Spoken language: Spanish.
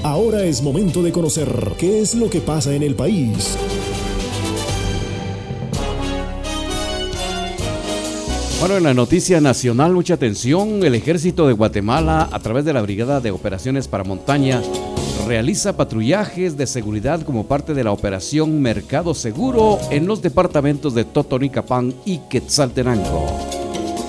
Ahora es momento de conocer qué es lo que pasa en el país. Bueno, en la noticia nacional, mucha atención. El Ejército de Guatemala, a través de la Brigada de Operaciones para Montaña, realiza patrullajes de seguridad como parte de la operación Mercado Seguro en los departamentos de Totonicapán y Quetzaltenango.